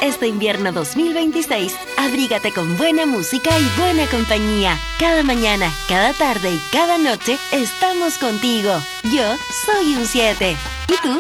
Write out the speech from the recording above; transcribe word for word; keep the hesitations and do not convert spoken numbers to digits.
Este invierno dos mil veintiséis, abrígate con buena música y buena compañía. Cada mañana, cada tarde y cada noche estamos contigo. Yo soy un siete. ¿Y tú?